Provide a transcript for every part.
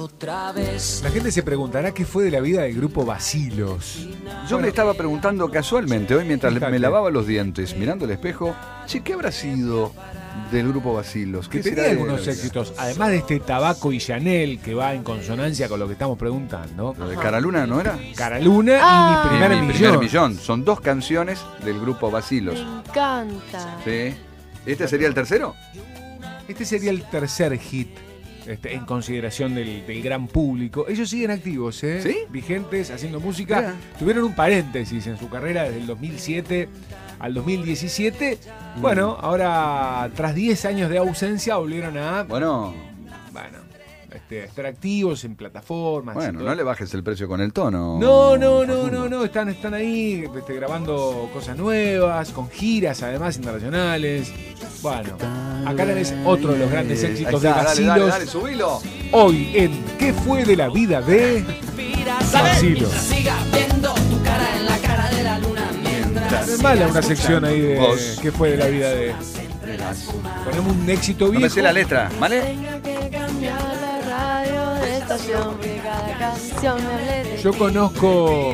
otra vez. La gente se preguntará qué fue de la vida del grupo Bacilos. Yo me estaba preguntando casualmente hoy mientras Fíjate. me lavaba los dientes, mirando el espejo, che, ¿qué habrá sido del grupo Bacilos? Que ¿Qué será tenía de algunos la vida? éxitos, además de este Tabaco y Chanel, que va en consonancia con lo que estamos preguntando. ¿Lo de Caraluna no era? Cara Luna Ah. y Mi Primer Mi Millón. primer millón. Son 2 canciones del grupo Bacilos. Me encanta. ¿Sí? ¿Este sería el tercero? Este sería el tercer hit en consideración del gran público. Ellos siguen activos, ¿eh? ¿Sí? Vigentes, haciendo música. Mirá. Tuvieron un paréntesis en su carrera desde el 2007 al 2017. Bueno, ahora tras 10 años de ausencia volvieron a Bueno, estar activos en plataformas. y todo. no le bajes el precio con el tono. No, están ahí grabando cosas nuevas, con giras además internacionales. Bueno, acá tenés otro de los grandes Ahí éxitos de está, Bacilos. dale, subilo. Hoy en ¿Qué fue de la vida de Bacilos? Siga viendo tu cara en la cara de la luna mientras. No es mala una sección ahí de Vos. ¿Qué fue de la vida de? Ponemos un éxito No viejo. me sé la letra, ¿vale? Tengo que cambiar la radio de estación, que cada canción me hable de Yo conozco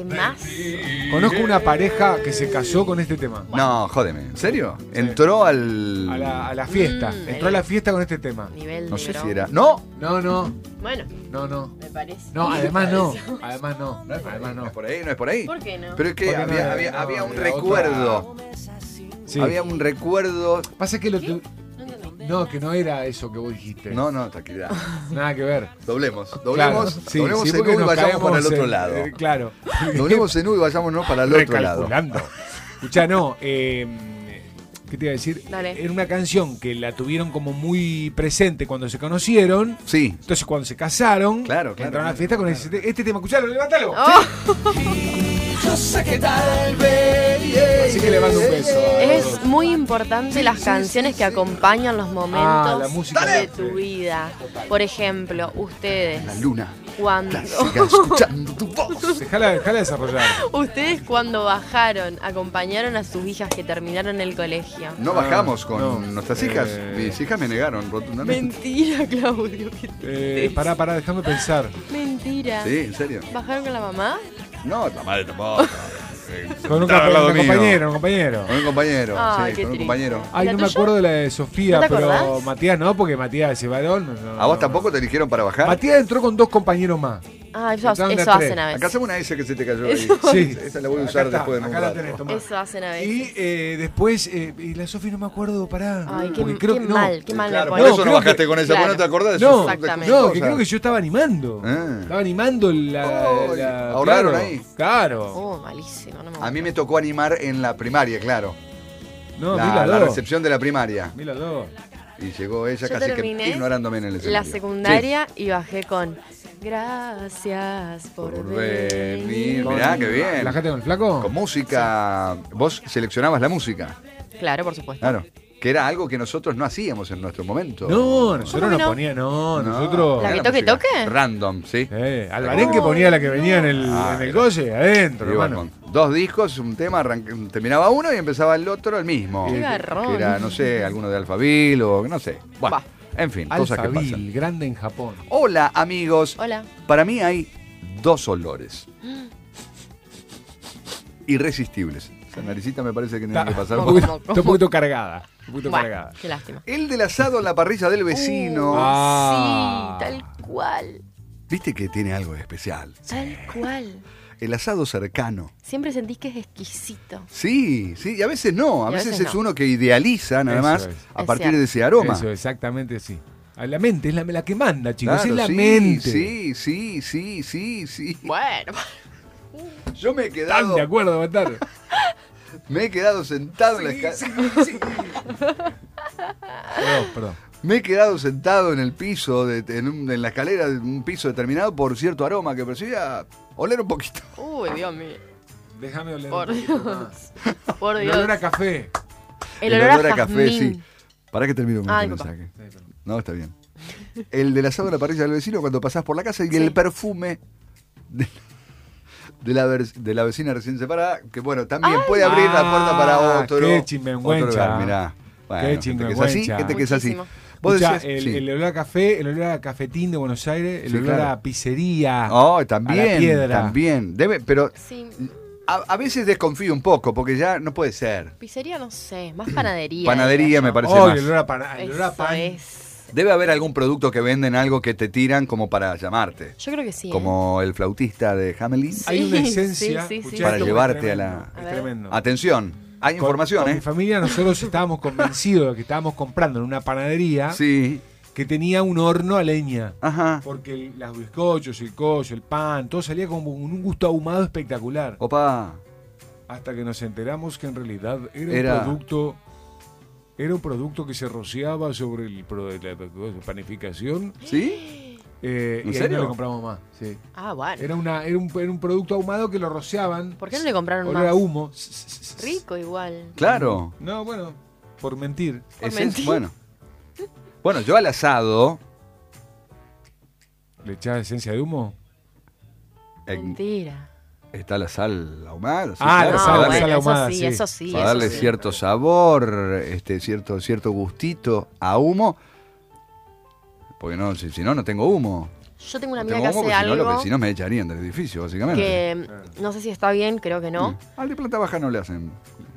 una pareja que se casó con este tema. No, jódeme. ¿En serio? Entró A al... la fiesta. Entró a la fiesta con este tema. nivel No de sé bro. si era... ¡No! No. Bueno, No. me parece. No, Me además no. pareció. Además no. No es por ahí, Además no no. es por ahí, no es por ahí. ¿Por qué no? Pero es que Porque no era- había un era recuerdo. Sí. Había un recuerdo... Pasa que No entendí. No, que no era eso que vos dijiste. No, tranquilidad. Nada que ver. Doblemos Claro, en sí, U y porque nos vayamos para el caemos otro en- lado. Claro. Doblemos en U y vayámonos para el otro lado. Recalculando. Escuchá, no. ¿Qué te iba a decir? Dale. Era una canción que la tuvieron como muy presente cuando se conocieron. Sí. Entonces cuando se casaron, Claro, entraron a la claro. fiesta con este tema. Escuchalo, levántalo. Oh, Yo sé que tal vez. Así que le mando un beso. a es todos. muy importante las canciones que acompañan los momentos la música. de Dale. tu vida. Por ejemplo, ustedes La luna. cuando Clásica, escuchando tu voz. Dejala desarrollar. ustedes cuando bajaron, acompañaron a sus hijas que terminaron el colegio. No bajamos con no. nuestras hijas. Mis hijas me negaron rotundamente. Mentira, Claudio. ¿Qué tristeza. Pará, déjame pensar. Mentira. Sí, en serio. ¿Bajaron con la mamá? No, la madre tampoco. Con un Estaba al lado mío. compañero. Con un compañero. Ay, Sí, qué con un triste. compañero. Ay, ¿La no me tuya? acuerdo de la de Sofía, ¿No te pero acordás? Matías no, porque Matías ese varón. no, ¿A vos no. tampoco te eligieron para bajar? Matías entró con 2 compañeros más. Ah, eso Entraron de hace a tres. una vez. Acá hacemos una S que se te cayó ahí. Eso. Sí. Esa la voy a Acá usar está, después en un acá la rato. tenés, tomá. Eso hacen a veces. Y después, y la Sofi no me acuerdo, pará. Ay, Porque qué creo que no. mal, qué mal Claro, me por pone. eso no creo bajaste que- con esa, claro. porque no te acordás de No, eso. Exactamente. No, que creo que yo estaba animando. Ah. Estaba animando Oh, ahorraron claro, ahí. Claro. Oh, malísimo. No me A mí me tocó animar en la primaria, claro. No, la mira recepción de la primaria. Mira dos. Y llegó ella Yo casi que terminé ignorándome en el escenario. la secundaria y bajé con gracias por Por venir. venir. Mirá, qué bien. ¿La gente con el flaco? Con música. Vos seleccionabas la música. Claro, por supuesto. Claro. Que era algo que nosotros no hacíamos en nuestro momento. No, nosotros ¿Cómo que nos no? poníamos. No, No, nosotros. ¿La era que toque, música toque? Random, sí. Albarén que ponía la que venía en el coche, adentro, Iba hermano. con 2 discos, un tema, terminaba uno y empezaba el otro, el mismo. Qué garrón. Que era, no sé, alguno de Alphaville o no sé. Bueno, en fin, cosas que pasan. Alphaville, grande en Japón. Hola, amigos. Hola. Para mí hay 2 olores. Irresistibles. Esa naricita me parece que tiene que pasar Está por... un poquito cargada. Un poquito Bueno, cargada. qué lástima. El del asado en la parrilla del vecino. Ah. Sí, tal cual. Viste que tiene algo de especial. Tal cual. El asado cercano. Siempre sentís que es exquisito. Sí, sí, y a veces no. A Y a veces veces es no. uno que idealiza nada Eso más es. a Es partir cierto. de ese aroma. Eso, exactamente, sí. A la mente, es la que manda, chicos. Claro, es la sí, mente. sí. Bueno, Yo me he ¿Están quedado, de acuerdo, Matar? me he quedado sentado en la escalera. Perdón. Me he quedado sentado en el piso, en la escalera de un piso determinado por cierto aroma que percibía oler un poquito. uy, Dios mío. Déjame oler Por un poquito Dios. más. Por El Dios. olor a café. El olor a café, jazmín. sí. ¿Para qué termino con Ay, este papá. mensaje? No, está bien. El del asado en la parrilla del vecino cuando pasás por la casa y el perfume de la vecina recién separada, que bueno, también puede abrir la puerta para otro. Qué otro chingüengüencha. lugar, mirá. Bueno, Qué gente que es así, chingüengüencha. gente que es así. Muchísimo. Vos Escuchá, decías, sí. el olor a café, el olor a cafetín de Buenos Aires, el Sí, olor claro. a pizzería. Oh, a la también, piedra. también. Pero Sí, a veces desconfío un poco, porque ya no puede ser. pizzería no sé, más panadería. Panadería diría me yo. parece Oh, más. el olor a pan. El olor a Eso pan. es. Debe haber algún producto que venden algo que te tiran como para llamarte. Yo creo que sí. Como el flautista de Hamelin. Sí, Hay una esencia sí, sí, escuchá, sí. Para esto es llevarte tremendo, a la- A Es ver. tremendo. Atención, hay información, con ¿eh? mi familia nosotros estábamos convencidos de que estábamos comprando en una panadería Sí. que tenía un horno a leña. Ajá. Porque los bizcochos, el collo, el pan, todo salía como con un gusto ahumado espectacular. Opa. Hasta que nos enteramos que en realidad Era- era un producto que se rociaba sobre la panificación. ¿Sí? Y ¿En ahí serio? no le compramos más. Sí. Ah, bueno. Era un producto ahumado que lo rociaban. ¿Por qué no le compraron Olor a más? humo. Rico igual. Claro. No, bueno, por mentir. Por Ese mentir. bueno. Bueno, yo al asado. ¿Le echás esencia de humo? Mentira. Está la sal ahumada. Sí, Ah, claro, la No, para sal, darle, sal ahumada, eso sí, sí. eso sí. para eso darle sí. cierto sabor, cierto gustito a humo. Porque no, si no, no tengo humo. Yo tengo una No amiga tengo que humo, hace porque si no, algo los vecinos me echarían del edificio, básicamente. que no sé si está bien, creo que no. Al de planta baja no le hacen.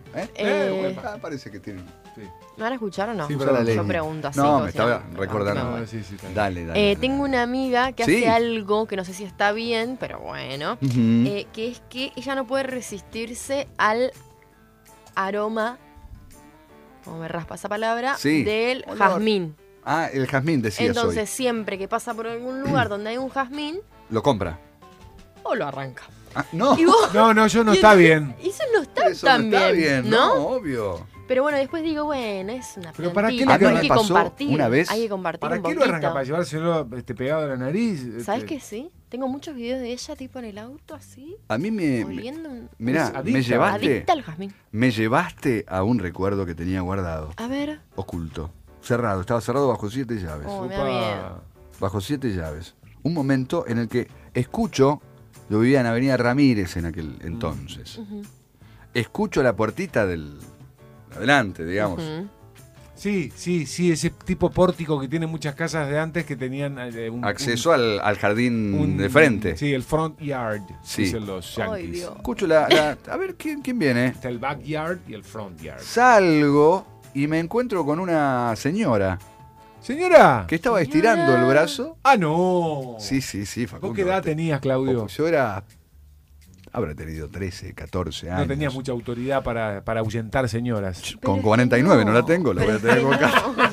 Parece que tienen. Sí. ¿Me van a escuchar o no? Sí, Usa perdón. la leña. Yo pregunto así. No, como me si estaba no- recordando. no, No, sí, sí, está bien. Dale. Tengo una amiga que Sí. hace algo que no sé si está bien, pero bueno, Ujú. que es que ella no puede resistirse al aroma, como me raspa esa palabra, Sí. del Olor. jazmín. El jazmín decías Entonces, hoy. siempre que pasa por algún lugar donde hay un jazmín, Lo compra. o lo arranca. No. Y vos- No, yo no y está eso- bien. Eso no está Eso tan no está bien, ¿no? obvio. Pero bueno, después digo, bueno, es una Pero ¿para qué plantita, lo que hay me que pasó compartir. una vez? Hay que compartir ¿Para un qué lo poquito. arranca? ¿Para llevárselo pegado a la nariz? ¿Sabes qué sí? Tengo muchos videos de ella tipo en el auto así, A mí me. oliendo un... Mirá, Es adicta. me llevaste. Adicta al jazmín. Me llevaste a un recuerdo que tenía guardado. A ver. Oculto. Cerrado. Estaba cerrado bajo 7 llaves. Oh, me da miedo. Bajo 7 llaves. Un momento en el que escucho. Yo vivía en Avenida Ramírez en aquel entonces. Ujú, Escucho la puertita del. Adelante, digamos. ujú. Sí, ese tipo pórtico que tiene muchas casas de antes que tenían un Acceso al jardín un- de frente. Sí, el front yard, Sí. dicen los Ay, yankees. Dios. Escucho a ver, ¿quién viene? Está el backyard y el front yard. Salgo y me encuentro con una señora Señora. que estaba estirando el brazo. Ah, no. Sí, Facundo. ¿Vos qué edad tenías, Claudio? Yo era. Habrá tenido 13, 14 años. No tenías mucha autoridad para ahuyentar señoras. Con Pero 49 es que no la tengo, la voy a pero tener es con que 14.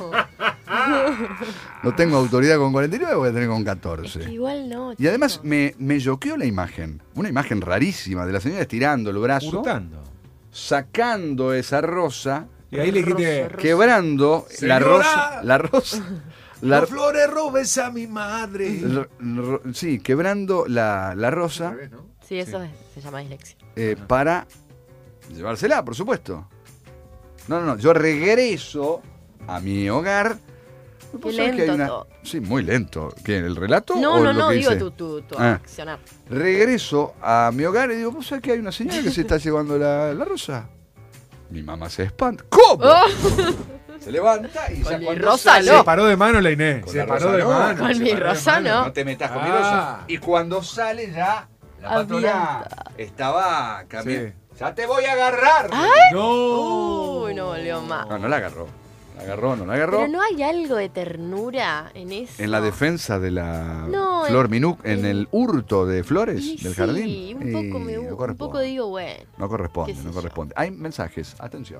No tengo autoridad con 49, voy a tener con Es 14. que igual no. Y además chicos. me choqueó la imagen, una imagen rarísima de la señora estirando el brazo, Hurtando. sacando esa rosa, Y ahí le quité. Rosa. quebrando la Señora. rosa, la Las flores robes a mi madre. sí, quebrando la rosa Sí, eso se llama dislexia. para llevársela, por supuesto. No, yo regreso a mi hogar. Qué ¿Vos sabés que lento hay una- todo. Sí, muy lento. ¿Qué? ¿El relato? No, o no, lo no, que digo hice? tu Ah. accionar. Regreso a mi hogar y digo, ¿vos sabés que hay una señora que se está llevando la rosa? Mi mamá se espanta. ¿Cómo? Se levanta y Con ya mi cuando rosa sale- no. Se paró de mano la Inés. Con Se la paró rosa de no. mano. Con se mi paró de rosa mano. no. No te metas con mi Ah. rosa. Y cuando sale ya, la patrona estaba caminando. Sí. ¡Ya te voy a agarrar! No. Uy, no volvió más. No la agarró. No la agarró. Pero no hay algo de ternura en eso. En la defensa de la No, Flor Minuc, en el hurto de flores Y del sí, jardín. un poco, Y no un corresponde. poco digo, bueno. No corresponde, qué sé no yo. corresponde. Hay mensajes, atención.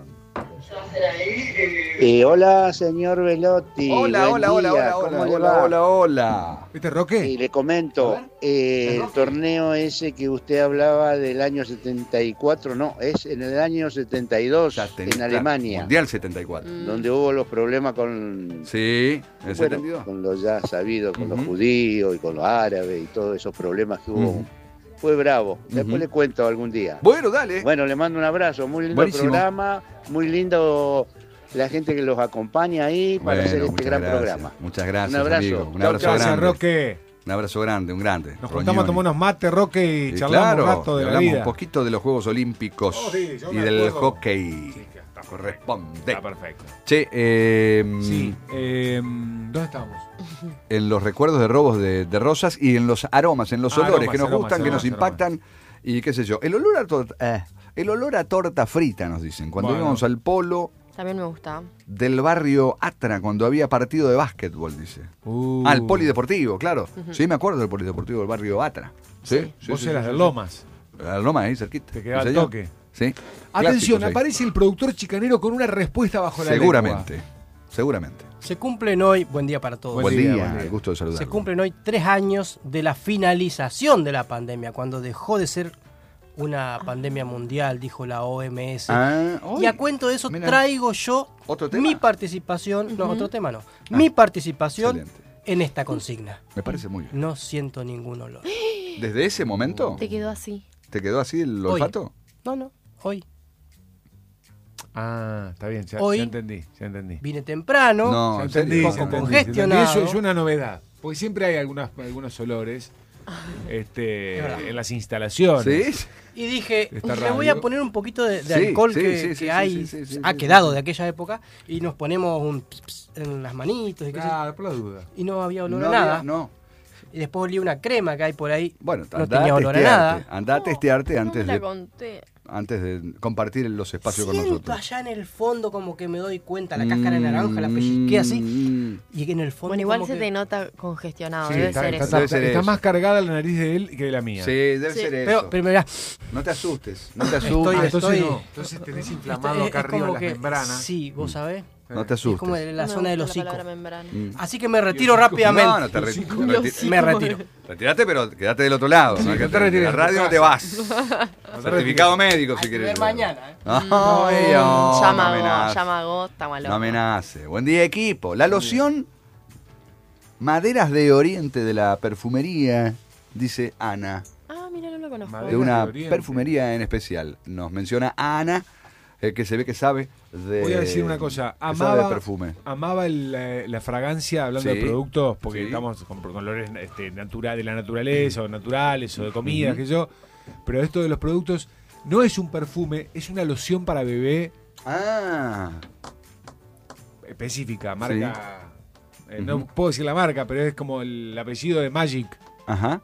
Hola, señor Velotti. Buen día, ¿cómo le va? hola. ¿Viste, Roque? Y le comento, el torneo ese que usted hablaba del año 74, no, es en el año 72, en Alemania, Mundial 74. donde hubo los problemas con, Sí, el bueno, 72. con los ya sabidos, con los Ujú. judíos y con los árabes y todos esos problemas que hubo. Ujú. Fue bravo. Después Ujú. le cuento algún día. Bueno, dale. Bueno, le mando un abrazo. Muy lindo Buenísimo. el programa, muy lindo la gente que los acompaña ahí para hacer este muchas gran gracias. programa. Muchas gracias, Un abrazo. amigo. Un Chau, abrazo chau. Gracias, grande. Roque. Un abrazo grande, un grande. Nos juntamos a tomar unos mates, Roque, y Sí, charlamos claro, un rato de y la hablamos vida. un poquito de los Juegos Olímpicos Oh, sí, yo y me del acuerdo. hockey. Sí, corresponde. Está perfecto. Che, Sí. ¿Dónde estábamos? en los recuerdos de robos de rosas y en los aromas, en los olores que nos gustan, que nos impactan y qué sé yo. El olor a torta frita, nos dicen. Cuando íbamos al polo También me gusta. del barrio Atra, cuando había partido de básquetbol, dice. El polideportivo, claro. Sí, me acuerdo del polideportivo del barrio Atra. Sí. Vos eras de Lomas. La Loma ahí cerquita. Te quedaba Sí, el señor. toque. Sí. Atención, Clásicos ahí. aparece el productor chicanero con una respuesta bajo la Seguramente. Seguramente. Se cumplen hoy, buen día para todos. Buen día, día, buen día. el gusto de saludarlo. Se cumplen hoy 3 años de la finalización de la pandemia, cuando dejó de ser una pandemia mundial, dijo la OMS. Hoy, Y a cuento de eso mirá. traigo yo ¿Otro tema? mi participación, no, otro tema no, mi participación excelente. en esta consigna. Me parece muy bien. No siento ningún olor. ¿Desde ese momento Te quedó así. te quedó así el Hoy. olfato? No, hoy. Está bien, ya Hoy- entendí. Vine temprano, No, Ya en serio. entendí, poco ya entendí. congestionado. Eso es una novedad. Porque siempre hay algunos olores verdad. en las instalaciones. ¿Sí? y dije, Esta le voy a radio. poner un poquito de Sí, alcohol sí, que, sí, que sí, hay, sí, sí, ha sí, quedado sí. de aquella época, y nos ponemos un ps en las manitos y, qué sé yo, Claro, por la duda. y no había olor No a nada. había- no. Y después olí una crema que hay por ahí. Bueno, no andá tenía a olor a testearte. nada. Andá a testearte No antes me la de, conté. antes de compartir los espacios con Siento nosotros. allá en el fondo como que me doy cuenta, la cáscara de naranja, la pellizqué así. Y en el fondo Bueno, igual como se que- te nota congestionado. Sí, Debe está, ser está- eso. Debe ser está eso. más cargada la nariz de él que de la mía. Sí, debe Sí. ser eso. Pero mirá, No te asustes, no te Estoy- asustes. Entonces estoy- no. Entonces tenés inflamado es acá arriba como las que- membranas. Sí, vos sabés. No te Es como asustes. en la No me zona del gusta la hocico. palabra membrana. Así que me retiro hocico. rápidamente. No, no te Me retiro. Retirate, pero quédate del otro lado. ¿no? no Que te retires la de tu radio no casa. te vas. Certificado médico, si Hay que quieres. ver mañana, ¿eh? Ay, no, Llama no a amenace. llama a Got, está malo. No amenace. Buen día, equipo. La loción Maderas de Oriente de la perfumería, dice Ana, Ah, mira, no lo conozco. Madera. de una de Oriente. perfumería en especial. Nos menciona Ana, que se ve que sabe de... Voy a decir una cosa. que sabe de Amaba, perfume. amaba la fragancia, hablando Sí. de productos, porque Sí. estamos con olores de la naturaleza, o naturales, o de comida, Ujú. que yo. Pero esto de los productos no es un perfume, es una loción para bebé Ah, específica, marca. No puedo decir la marca, pero es como el apellido de Magic. ajá.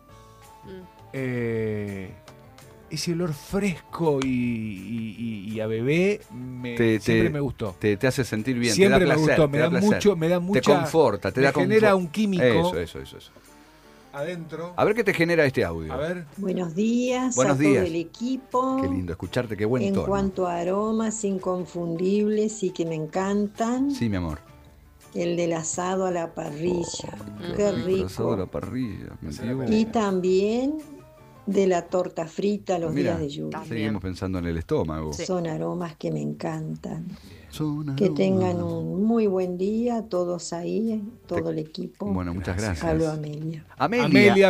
Ese olor fresco y a bebé siempre me gustó. Te hace sentir bien, Siempre te da me placer, gustó, te da placer. me da mucha. Te conforta, te me da genera confort. un químico Eso. adentro. A ver qué te genera este audio. A ver. Buenos días Buenos a días. todo el equipo. Qué lindo escucharte, qué buen En tono. cuanto a aromas inconfundibles y que me encantan, Sí, mi amor. el del asado a la parrilla. Qué El asado a la rico. parrilla. me Asado a la digo. parrilla. Y también de la torta frita los Mira, días de lluvia. También. seguimos pensando en el estómago. Sí. Son aromas que me encantan. Son Que aromas. tengan un muy buen día todos ahí, todo el equipo. Bueno, muchas gracias. Hablo Amelia. Amelia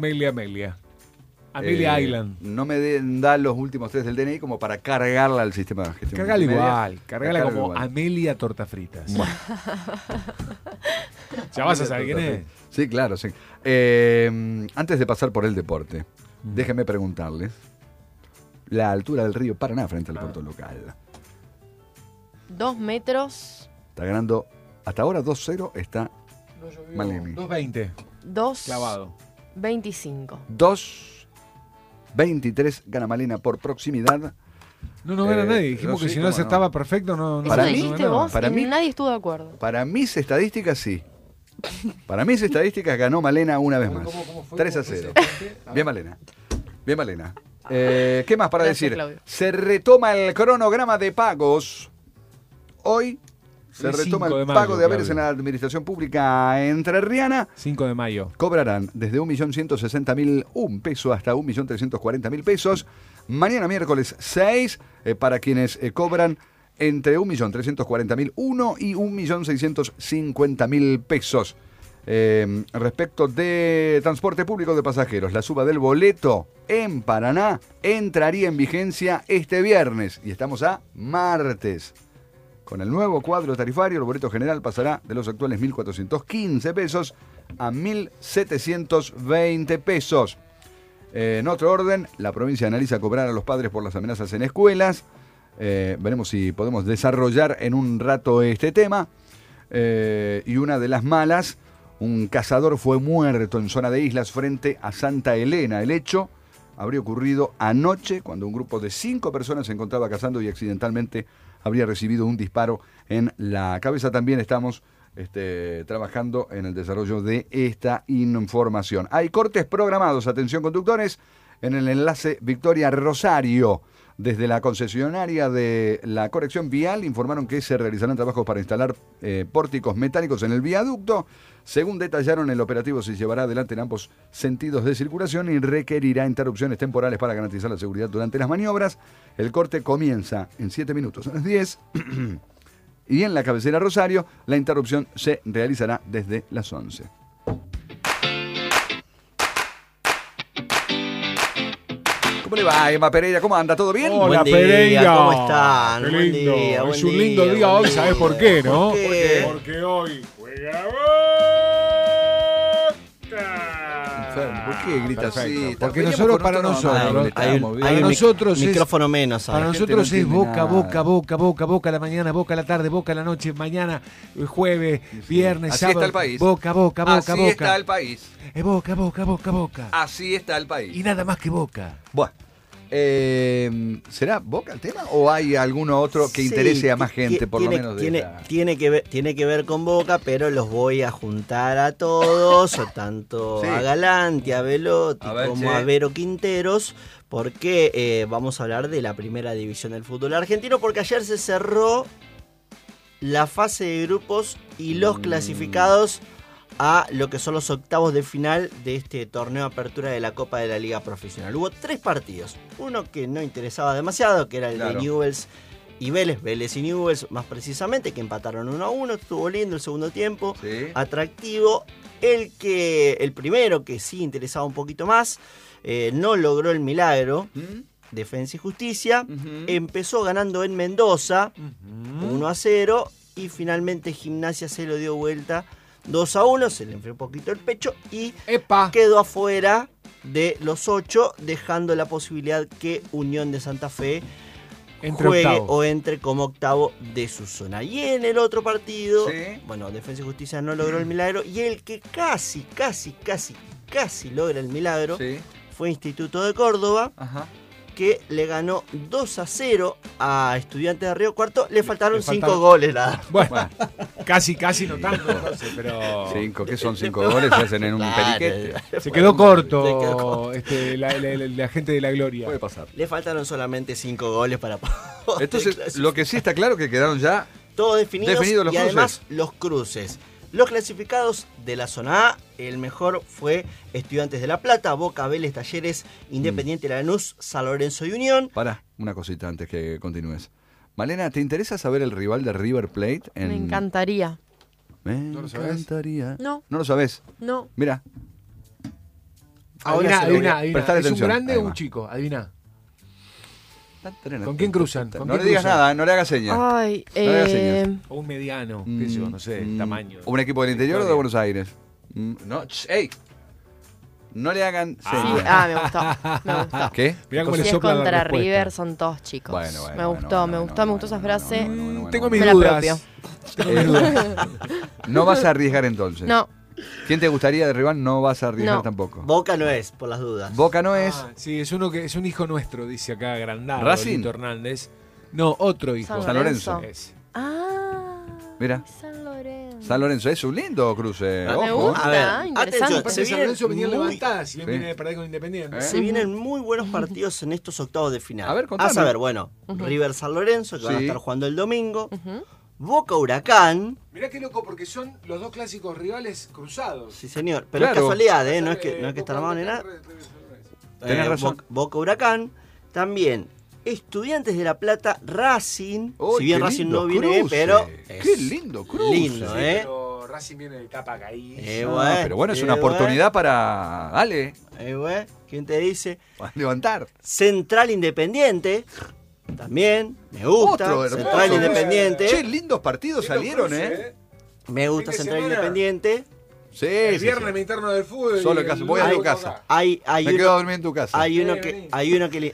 Island. No me da los últimos 3 del DNI como para cargarla al sistema de gestión. Cargala multimedia. igual, cargala Cargala como igual. Amelia Torta Fritas. Bueno. Ya vas a saber quién es. Sí, claro, sí. Antes de pasar por el deporte, déjenme preguntarles la altura del río Paraná frente al puerto local. 2 metros, Está ganando, hasta ahora 2-0 está Malemi. 2.20, 2, clavado. 25. 2-23 gana Malena por proximidad. No gana nadie. Dijimos no, que sí, si no cómo se estaba perfecto, no. Eso Para lo mí- dijiste ganaba. vos para y mí- nadie estuvo de acuerdo. Para mis estadísticas, sí. Para mis estadísticas ganó Malena una vez más. ¿Cómo fue? 3-0. ¿Cómo fue ese empate? Bien, Malena. Bien, Malena. ¿Qué más para Gracias, decir? Claudio. Se retoma el cronograma de pagos. Hoy se El retoma 5 el de mayo, pago de haberes Claudio. en la administración pública entrerriana. 5 de mayo. Cobrarán desde 1.160.001 peso hasta 1.340.000 pesos. Mañana miércoles 6 para quienes cobran entre 1.340.001 y 1.650.000 pesos. Respecto de transporte público de pasajeros, la suba del boleto en Paraná entraría en vigencia este viernes y estamos a martes. Con el nuevo cuadro tarifario, el boleto general pasará de los actuales 1.415 pesos a 1.720 pesos. En otro orden, la provincia analiza cobrar a los padres por las amenazas en escuelas. Veremos si podemos desarrollar en un rato este tema. Y una de las malas, un cazador fue muerto en zona de Islas frente a Santa Elena. El hecho habría ocurrido anoche cuando un grupo de 5 personas se encontraba cazando y accidentalmente habría recibido un disparo en la cabeza. También estamos trabajando en el desarrollo de esta información. Hay cortes programados, atención conductores, en el enlace Victoria Rosario. Desde la concesionaria de la corrección vial informaron que se realizarán trabajos para instalar pórticos metálicos en el viaducto. Según detallaron, el operativo se llevará adelante en ambos sentidos de circulación y requerirá interrupciones temporales para garantizar la seguridad durante las maniobras. El corte comienza en 7 minutos, a las 10. Y en la cabecera Rosario, la interrupción se realizará desde las 11. ¿Cómo le va, Emma Pereira? ¿Cómo anda? ¿Todo bien? Hola, Buen día, Pereira. ¿cómo están? Qué Buen lindo. día, buen Es un lindo día, día buen hoy, día. ¿sabes por qué, no? ¿Por qué? Porque hoy juega Boca. ¿Por qué grita así? Perfecto. Porque Veníamos nosotros, con para otro nosotros, nombre, Hay estamos un, bien. hay un nosotros es- micrófono menos. Para ¿sabes? nosotros gente no es entiende Boca, nada. Boca, Boca, Boca, Boca a la mañana, Boca a la tarde, Boca a la noche, mañana, jueves, viernes, Así sábado. está el país. Boca, Boca, Boca, Así Boca. está el país. Es Boca, Boca, Boca, Boca. Así está el país. Y nada más que Boca. Bueno, ¿será Boca el tema o hay alguno otro que interese a más gente, por lo menos? Tiene que ver con Boca, pero los voy a juntar a todos, o tanto Sí. a Galanti, a Velotti, A ver, como che. a Vero Quinteros, porque vamos a hablar de la primera división del fútbol argentino, porque ayer se cerró la fase de grupos y los clasificados a lo que son los octavos de final de este torneo de apertura de la Copa de la Liga Profesional. Hubo 3 partidos, uno que no interesaba demasiado, que era el Claro. de Newell's y Vélez y Newell's más precisamente, que empataron 1-1, estuvo lindo el segundo tiempo, Sí. atractivo. El primero, que sí interesaba un poquito más, no logró el milagro, Defensa y Justicia, empezó ganando en Mendoza 1-0 y finalmente Gimnasia se lo dio vuelta 2-1, se le enfrió un poquito el pecho y ¡Epa! quedó afuera de los 8, dejando la posibilidad que Unión de Santa Fe Entre juegue octavos. o entre como octavo de su zona. Y en el otro partido, Sí. bueno, Defensa y Justicia no logró el milagro, y el que casi logra el milagro Sí. fue Instituto de Córdoba, Ajá. que le ganó 2-0 a Estudiantes de Río Cuarto. Le faltaron Le 5 faltaron- goles nada. Bueno, casi no tanto, entonces, pero 5, ¿qué son 5 goles? Se hacen en un Claro, periquete. se quedó corto, Se quedó corto. la gente de la gloria. Puede pasar. Le faltaron solamente 5 goles para poder Entonces, clasificar. lo que sí está claro que quedaron ya. Todos definidos, Definidos los y cruces. además los cruces. Los clasificados de la zona A, el mejor fue Estudiantes de La Plata, Boca, Vélez, Talleres, Independiente Lanús, San Lorenzo y Unión. Pará, una cosita antes que continúes. Malena, ¿te interesa saber el rival de River Plate? Me encantaría. Me ¿No lo sabés? encantaría. No. ¿No lo sabés? No. Mira. Adivina. Prestale ¿Es un atención. grande Ahí o un va. chico? Adivina. ¿Con quién cruzan? ¿Con No quién le digas cruzan? nada, no le hagas señas. Ay, No le hagas señas. O un mediano, qué sé yo, no sé, tamaño. ¿Un equipo del interior o de Buenos Aires? No, ¡ey! No le hagan Sí, señas. me gustó. Me gustó. ¿Qué? Mirá cómo Si le es soplan la contra respuesta. River, son todos chicos. Bueno, me gustó esa frase. Tengo mis Me la dudas. apropio. Tengo mis dudas. No vas a arriesgar entonces. No, ¿Quién te gustaría de rival? No vas a arriesgar No. tampoco. Boca no es, por las dudas. Boca no es. Ah, sí, es uno que es un hijo nuestro, dice acá Grandado, ¿Racing? Lito Hernández. No, otro hijo. San Lorenzo. Es. Ah, Mira. San Lorenzo. San Lorenzo es un lindo cruce. Ah, Me Ojo. gusta, A ver, interesante. atención, Aparte, se San vienen Lorenzo venía muy- levantada, si bien Sí. viene de perder con Independiente. Se vienen muy buenos partidos en estos octavos de final. A ver, contame. A saber, bueno, River San Lorenzo, que van a Sí. estar jugando el domingo. Boca Huracán. Mirá qué loco, porque son los dos clásicos rivales cruzados. Sí, señor. Pero es Claro. casualidad, ¿eh? No es que está armado ni nada. Tenés razón. Boca Huracán. También Estudiantes de La Plata, Racing. Uy, si bien qué Racing lindo no viene, cruce. pero. Qué lindo cruce. Lindo, ¿eh? Pero Racing viene de tapa caída. Pero bueno, es una oportunidad para. Dale, ¿Quién te dice? para levantar. Central Independiente. También. Me gusta. Otro hermoso. Central Independiente. Che, lindos partidos salieron, ¿eh? Me gusta Fin de Central semana. Independiente. Sí, El sí, viernes sí. me interno del fútbol. Solo y en casa. el Voy a lunes tu toca. casa. Hay Me uno, quedo a dormir en tu casa. hay uno Vení. que. Hay uno que le.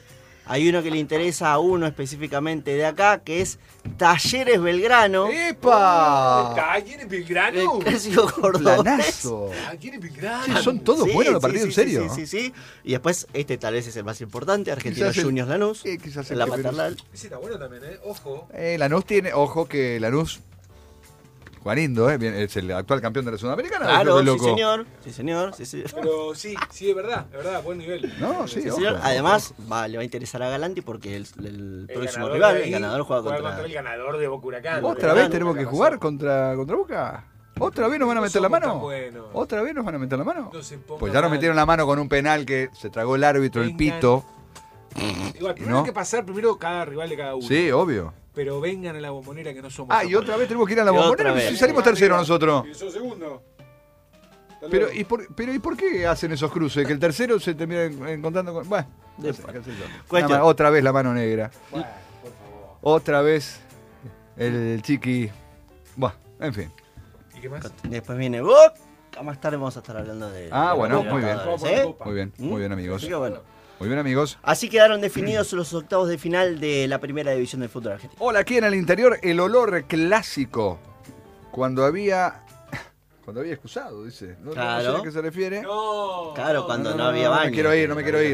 Hay uno que le interesa a uno específicamente de acá, que es Talleres Belgrano. ¡Epa! ¿Talleres Belgrano? El clásico cordobés. Planazo. ¿Talleres Belgrano? Sí, son todos buenos los partidos, en serio. Sí. Y después, tal vez es el más importante, Argentinos Quizás el- Juniors Lanús. quizás En la el que menos- paternal. Ese está bueno también, ojo. Lanús tiene, ojo que Lanús, Juanindo, es el actual campeón de la Sudamericana. Claro, Loco. sí señor. Pero sí, es verdad, buen nivel. No, sí, Sí, ojo, señor. ojo. Además, le va a interesar a Galanti porque el próximo ganador rival, de el ahí, ganador, juega contra el ganador de Boca Huracán. ¿Otra vez tenemos que jugar contra Boca? ¿Otra vez nos van a No meter la somos mano? tan buenos. ¿Otra vez nos van a meter la mano? No se pongan Pues ya nos mal. metieron la mano con un penal que se tragó el árbitro, el Vengan. pito. Igual, primero ¿No? hay que pasar primero cada rival de cada uno. Sí, obvio. Pero vengan a la Bombonera que no somos. Ah, y otra vez tenemos que ir a la Y otra Bombonera. vez. Si salimos terceros nosotros. Y sos segundo. Hasta Pero luego. ¿y por qué hacen esos cruces? Que el tercero se termina encontrando con... Bueno, no sé, Después. qué sé yo. Cuestión. Nada más, otra vez la mano negra. Bueno, por favor. Otra vez el chiqui... Bueno, en fin. ¿Y qué más? Después viene Boca. Más tarde vamos a estar hablando de. Ah, de bueno, los muy bien. Libertadores, ¿eh? Muy bien, amigos. Así que bueno. Muy bien, amigos. Así quedaron definidos los octavos de final de la primera división del fútbol argentino. Hola, aquí en el interior, el olor clásico. Cuando había excusado, dice. No sé Claro. a qué se refiere. No. Claro, cuando no había No baño. me quiero ir. No me quiero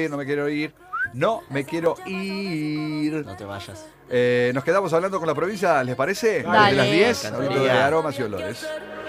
ir. No te vayas. Nos quedamos hablando con la provincia, ¿les parece? Dale. Desde las 10, Me hablando encantaría. de aromas y olores.